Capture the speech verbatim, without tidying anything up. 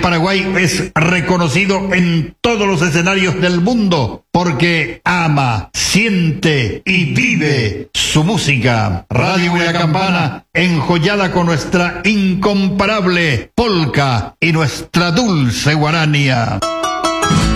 Paraguay es reconocido en todos los escenarios del mundo porque ama, siente y vive su música. Radio Huila Campana, enjollada con nuestra incomparable polca y nuestra dulce guarania.